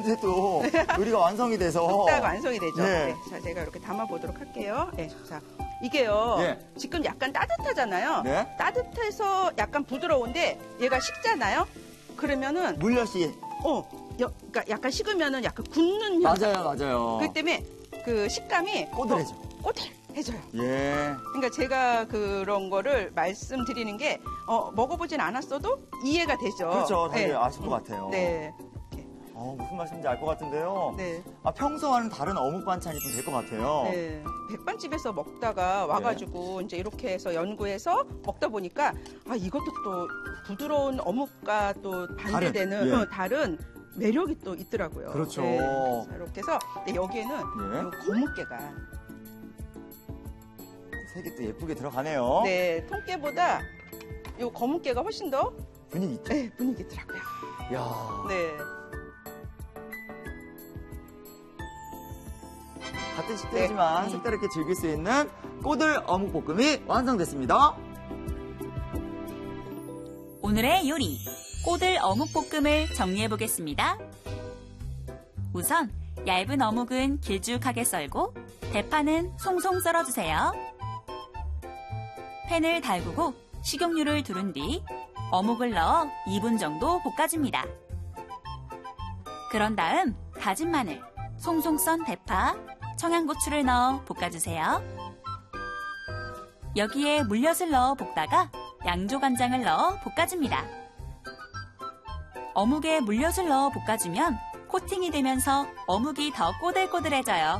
없는데도 요리가 완성이 돼서. 뚝딱 완성이 되죠. 네. 네. 자, 제가 이렇게 담아보도록 할게요. 네. 자, 이게요. 네. 지금 약간 따뜻하잖아요. 네. 따뜻해서 약간 부드러운데 얘가 식잖아요. 그러면은 물엿이. 그러니까 약간 식으면은 약간 굳는 현상. 맞아요. 그렇기 때문에 그 식감이 꼬들해져. 꼬들해져요. 예. 그러니까 제가 그런 거를 말씀드리는 게 먹어보진 않았어도 이해가 되죠. 그렇죠. 다들 네. 아실 것 같아요. 네. 무슨 말씀인지 알 것 같은데요. 네. 평소와는 다른 어묵 반찬이 좀 될 것 같아요. 네. 백반집에서 먹다가 와가지고 이제 이렇게 해서 연구해서 먹다 보니까 이것도 또 부드러운 어묵과 또 반대되는 다른 매력이 또 있더라고요. 그렇죠. 네. 자, 이렇게 해서 여기에는 요 거뭇게가 색이 또 예쁘게 들어가네요. 네, 통깨보다 요 거뭇게가 훨씬 더 분위기 있죠. 네, 분위기 있더라고요. 야. 네. 같은 식재지만 색다르게 즐길 수 있는 꼬들 어묵볶음이 완성됐습니다. 오늘의 요리, 꼬들 어묵볶음을 정리해보겠습니다. 우선 얇은 어묵은 길쭉하게 썰고 대파는 송송 썰어주세요. 팬을 달구고 식용유를 두른 뒤 어묵을 넣어 2분 정도 볶아줍니다. 그런 다음 다진 마늘, 송송 썬 대파, 청양고추를 넣어 볶아주세요. 여기에 물엿을 넣어 볶다가 양조간장을 넣어 볶아줍니다. 어묵에 물엿을 넣어 볶아주면 코팅이 되면서 어묵이 더 꼬들꼬들해져요.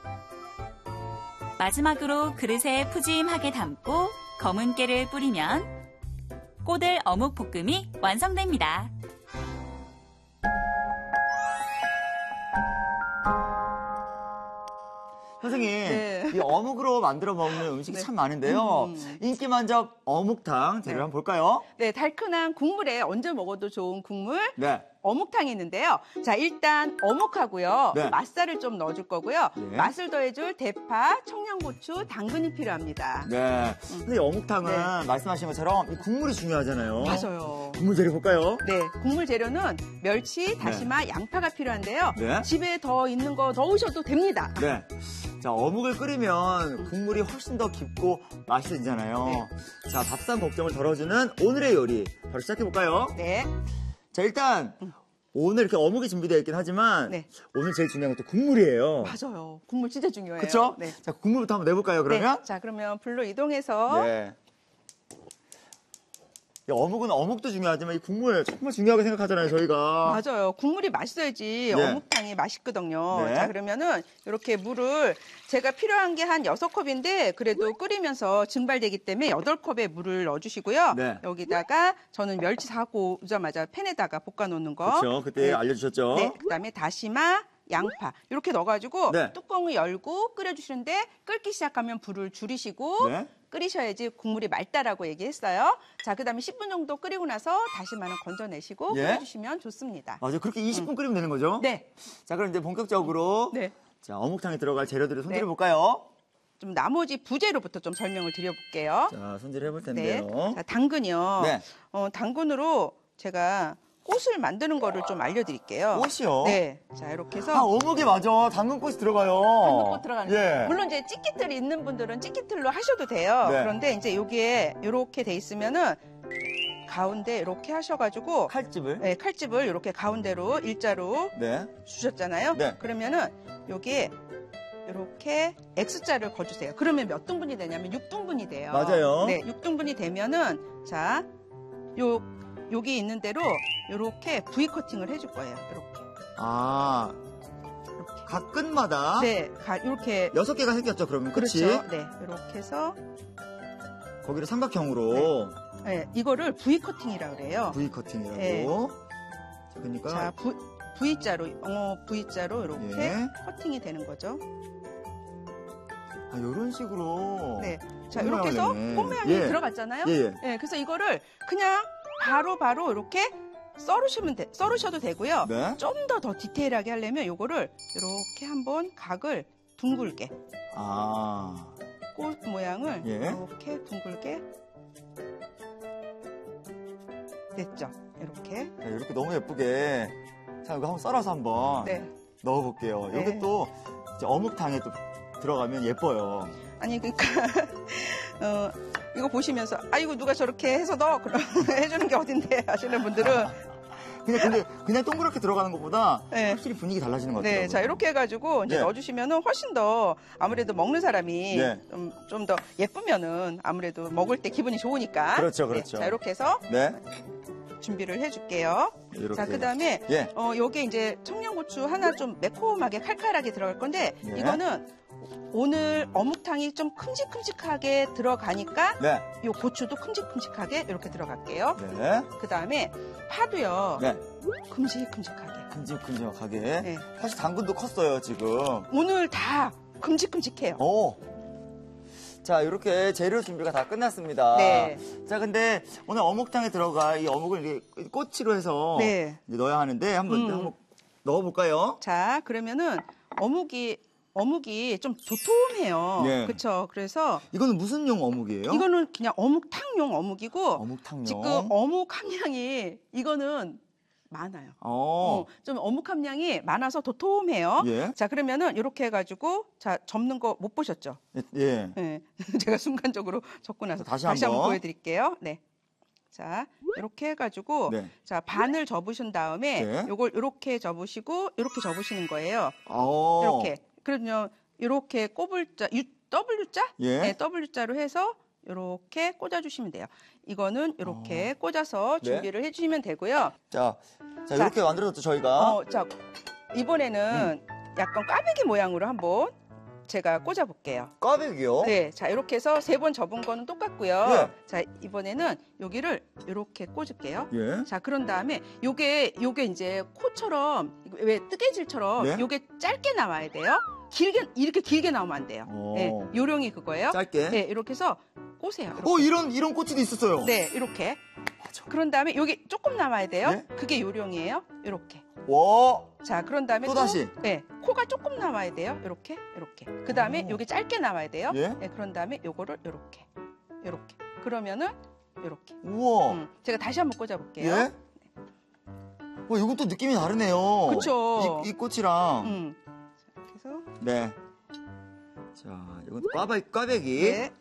마지막으로 그릇에 푸짐하게 담고 검은 깨를 뿌리면 꼬들 어묵 볶음이 완성됩니다. 선생님, 이 어묵으로 만들어 먹는 음식이 참 많은데요. 인기 만적 어묵탕 재료 한번 볼까요? 네, 달큰한 국물에 얹어 먹어도 좋은 국물. 네. 어묵탕이 있는데요. 자, 일단 어묵하고요. 네. 맛살을 좀 넣어줄 거고요. 네. 맛을 더해줄 대파, 청양고추, 당근이 필요합니다. 네. 근데 어묵탕은 말씀하신 것처럼 이 국물이 중요하잖아요. 맞아요. 국물 재료 볼까요? 네, 국물 재료는 멸치, 다시마, 양파가 필요한데요. 네. 집에 더 있는 거 넣으셔도 됩니다. 네. 자, 어묵을 끓이면 국물이 훨씬 더 깊고 맛있어지잖아요. 네. 자, 밥상 걱정을 덜어주는 오늘의 요리 바로 시작해볼까요? 네. 자, 일단 오늘 이렇게 어묵이 준비되어 있긴 하지만 오늘 제일 중요한 것도 국물이에요. 맞아요. 국물 진짜 중요해요. 그렇죠? 네. 자, 국물부터 한번 내볼까요, 그러면? 네. 자, 그러면 불로 이동해서 네. 어묵은 어묵도 중요하지만 이 국물 정말 중요하게 생각하잖아요, 저희가. 맞아요. 국물이 맛있어야지 네. 어묵탕이 맛있거든요. 네. 자, 그러면은 이렇게 물을 제가 필요한 게 한 6컵인데 그래도 끓이면서 증발되기 때문에 8컵의 물을 넣어주시고요. 네. 여기다가 저는 멸치 사고 오자마자 팬에다가 볶아놓는 거. 그렇죠. 그때 알려주셨죠. 네. 그다음에 다시마, 양파 이렇게 넣어가지고 네. 뚜껑을 열고 끓여주시는데 끓기 시작하면 불을 줄이시고 네. 끓이셔야지 국물이 맑다라고 얘기했어요. 자, 그다음에 10분 정도 끓이고 나서 다시마는 건져내시고 예. 끓여주시면 좋습니다. 맞아요. 그렇게 20분 끓이면 되는 거죠? 네. 자, 그럼 이제 본격적으로 네. 자, 어묵탕에 들어갈 재료들을 손질해 볼까요? 좀 나머지 부재료부터 좀 설명을 드려볼게요. 자, 손질해 볼 네. 텐데요. 자, 당근이요. 네. 당근으로 제가 꽃을 만드는 거를 좀 알려드릴게요. 꽃이요? 네. 자, 이렇게 해서. 어묵이 맞아. 당근꽃이 들어가요. 당근꽃 들어가는 예. 물론 이제 찌개틀 있는 분들은 찌개틀로 하셔도 돼요. 네. 그런데 이제 여기에 이렇게 돼 있으면은 가운데 이렇게 하셔가지고 칼집을. 네, 칼집을 이렇게 가운데로 일자로 네. 주셨잖아요. 네. 그러면은 여기에 이렇게 X자를 거주세요. 그러면 몇 등분이 되냐면 6등분이 돼요. 맞아요. 네, 6등분이 되면은 자, 여기 있는 대로 이렇게 V 커팅을 해줄 거예요. 이렇게. 아, 이렇게. 각 끝마다 네, 이렇게. 6개가 생겼죠, 그러면. 그치? 그렇죠. 네, 이렇게 해서 거기를 삼각형으로 네, 이거를 V 커팅이라고 그래요. V 커팅이라고. 네. 그러니까 자, V자로 V자로 이렇게 예. 커팅이 되는 거죠. 이런 식으로. 네. 자, 꽃 이렇게 해서 모양을 꽃 모양이 예. 들어갔잖아요. 예, 예. 네, 그래서 이거를 그냥 바로 이렇게 썰으셔도 되고요. 네. 좀 더 디테일하게 하려면 이거를 이렇게 한번 각을 둥글게 아. 꽃 모양을 예. 이렇게 둥글게 됐죠. 이렇게. 네, 이렇게 너무 예쁘게 자, 이거 한번 썰어서 한번 네. 넣어볼게요. 네. 이게 또 이제 어묵탕에 또 들어가면 예뻐요. 아니 그러니까 이거 보시면서 아이고 누가 저렇게 해서 넣어 그럼 해주는 게 어딘데 하시는 분들은 근데 그냥 동그랗게 들어가는 것보다 네. 확실히 분위기 달라지는 것 같아요. 네, 자 이렇게 해가지고 이제 네. 넣어주시면은 훨씬 더 아무래도 먹는 사람이 네. 좀 더 예쁘면은 아무래도 먹을 때 기분이 좋으니까. 그렇죠, 네, 그렇죠. 자 이렇게 해서 네. 준비를 해줄게요. 이렇게. 자 그다음에 예. 요게 이제 청양고추 하나 좀 매콤하게 칼칼하게 들어갈 건데 네. 이거는 오늘 어묵탕이 좀 큼직큼직하게 들어가니까 네. 요 고추도 큼직큼직하게 이렇게 들어갈게요. 네. 그다음에 파도요. 네. 큼직큼직하게. 큼직큼직하게. 네. 사실 당근도 컸어요, 지금. 오늘 다 큼직큼직해요. 오. 자, 이렇게 재료 준비가 다 끝났습니다. 네. 자, 근데 오늘 어묵탕에 들어갈 이 어묵을 이렇게 꼬치로 해서 네. 이제 넣어야 하는데 한번 넣어볼까요? 자, 그러면은 어묵이 좀 도톰해요. 네. 그렇죠. 그래서 이거는 무슨 용 어묵이에요? 이거는 그냥 어묵탕용 어묵이고 어묵탕용. 지금 어묵 함량이 이거는 많아요. 좀 어묵 함량이 많아서 도톰해요. 예. 자, 그러면은 이렇게 해가지고 자 접는 거 못 보셨죠? 예. 네. 제가 순간적으로 적고 나서 다시 한번 한번. 보여드릴게요. 네. 자, 이렇게 해가지고 네. 자 반을 접으신 다음에 네. 요걸 이렇게 접으시고 이렇게 접으시는 거예요. 어. 이렇게. 그러면 이렇게 꼬불자, W자? 예. 네, W자로 해서 이렇게 꽂아주시면 돼요. 이거는 이렇게 꽂아서 네. 준비를 해주시면 되고요. 자, 이렇게 만들어졌죠, 저희가. 자, 이번에는 약간 꽈배기 모양으로 한번 제가 꽂아볼게요. 꽈배기요? 네, 자 이렇게 해서 3번 접은 거는 똑같고요. 네. 자 이번에는 여기를 이렇게 꽂을게요. 예. 자 그런 다음에 요게 이제 코처럼 왜 뜨개질처럼 네. 요게 짧게 나와야 돼요. 이렇게 길게 나오면 안 돼요. 오. 네, 요령이 그거예요. 짧게. 네, 이렇게 해서 꼬세요. 이렇게. 이런 꼬치도 있었어요. 네, 이렇게. 그런 다음에 여기 조금 남아야 돼요. 네. 그게 요령이에요. 이렇게. 와. 자, 그런 다음에 또 다시. 네, 코가 조금 남아야 돼요. 이렇게. 그 다음에 오. 여기 짧게 남아야 돼요. 예. 네, 그런 다음에 요거를 이렇게. 그러면은 이렇게. 우와. 제가 다시 한번 꽂아볼게요. 예? 이건 또 느낌이 다르네요. 그쵸. 이 꽃이랑. 자, 이렇게 해서. 네. 자, 이건 꽈배기. 네.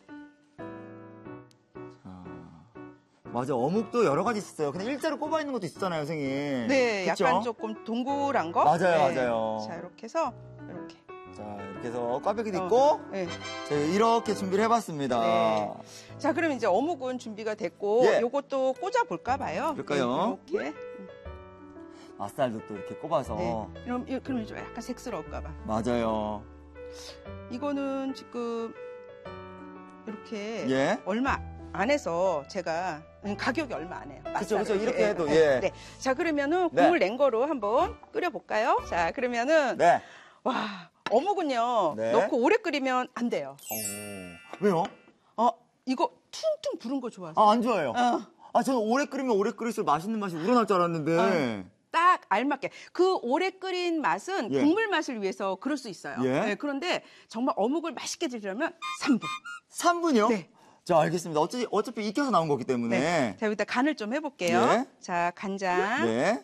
자, 맞아. 어묵도 여러 가지 있어요. 그냥 일자로 꼽아 있는 것도 있잖아요, 선생님. 네, 그쵸? 약간 조금 동그란 거. 맞아요, 네. 맞아요. 자, 이렇게 해서 이렇게. 자, 이렇게 해서 꽈배기도 있고. 네. 저희 이렇게 준비를 해봤습니다. 네. 자, 그럼 이제 어묵은 준비가 됐고, 예. 요것도 꽂아 볼까 봐요. 그럴까요? 네, 이렇게. 아쌀도 또 이렇게 꼽아서. 네. 그럼 좀 약간 색스러울까 봐. 맞아요. 이거는 지금 이렇게 예. 얼마 안 해서 제가 가격이 얼마 안 해요. 그쵸. 이렇게 해도, 예. 네. 자, 그러면은 네. 국물 낸 거로 한번 끓여 볼까요? 자, 그러면은 네. 와, 어묵은요. 네. 넣고 오래 끓이면 안 돼요. 왜요? 이거 퉁퉁 부른 거 좋아서. 안 좋아해요. 저는 오래 끓이면 오래 끓일수록 맛있는 맛이 우러날 줄 알았는데. 딱 알맞게. 그 오래 끓인 맛은 예. 국물 맛을 위해서 그럴 수 있어요. 예. 네, 그런데 정말 어묵을 맛있게 드시려면 3분. 3분이요? 네. 자, 알겠습니다. 어차피 익혀서 나온 거기 때문에. 네. 자, 여기다 간을 좀 해볼게요. 네. 자, 간장, 네.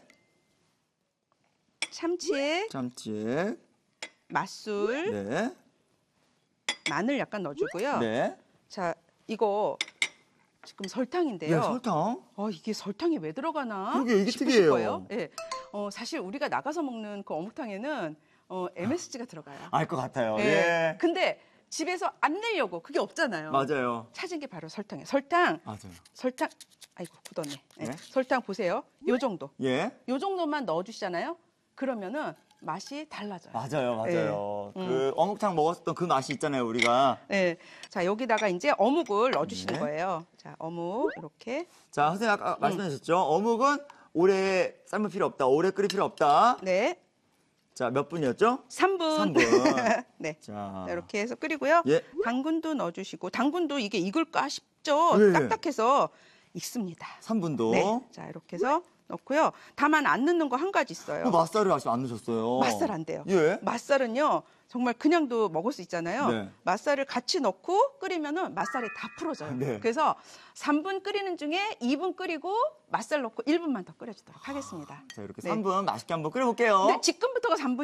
참치액, 참치액. 맛술, 네. 마늘 약간 넣어주고요. 네. 자, 이거 지금 설탕인데요. 네, 설탕. 이게 설탕이 왜 들어가나? 그러게요, 이게 싶으실 특이해요. 거예요. 네. 사실 우리가 나가서 먹는 그 어묵탕에는 MSG가 들어가요. 알 것 같아요. 네. 예. 근데 집에서 안 내려고 그게 없잖아요. 맞아요. 찾은 게 바로 설탕이에요. 설탕, 아이고 굳었네. 네. 네. 설탕 보세요. 요 정도. 예. 요 정도만 넣어주시잖아요. 그러면은 맛이 달라져요. 맞아요. 네. 그 어묵탕 먹었던 그 맛이 있잖아요, 우리가. 네. 자, 여기다가 이제 어묵을 넣어주시는 네. 거예요. 자, 어묵 이렇게. 자, 선생님 아까 말씀해 주셨죠? 어묵은 오래 삶을 필요 없다. 오래 끓일 필요 없다. 네. 자, 몇 분이었죠? 3분. 3분. 네. 자, 자, 이렇게 해서 끓이고요. 예. 당근도 넣어주시고, 당근도 이게 익을까 싶죠? 네. 딱딱해서 익습니다. 3분도. 네. 자, 이렇게 해서 넣고요. 다만 안 넣는 거 한 가지 있어요. 맛살을 아직 안 넣으셨어요. 맛살 안 돼요. 예? 맛살은요. 정말 그냥도 먹을 수 있잖아요. 네. 맛살을 같이 넣고 끓이면은 맛살이 다 풀어져요. 네. 그래서 3분 끓이는 중에 2분 끓이고 맛살 넣고 1분만 더 끓여주도록 하겠습니다. 자, 이렇게 네. 3분 맛있게 한번 끓여볼게요. 네, 지금부터가 3분